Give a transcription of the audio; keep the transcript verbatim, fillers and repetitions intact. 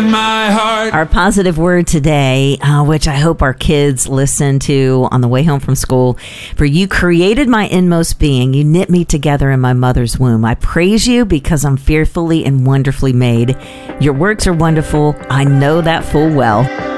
in my heart. Our positive word today, uh, which I hope our kids listen to on the way home from school. For you created my inmost being. You knit me together in my mother's womb. I praise you because I'm fearfully and wonderfully made. Your works are wonderful. I know that full well.